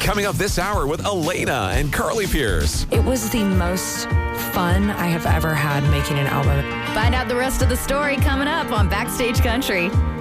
Coming up this hour with Elena and Carly Pierce. It was the most fun I have ever had making an album. Find out the rest of the story coming up on Backstage Country.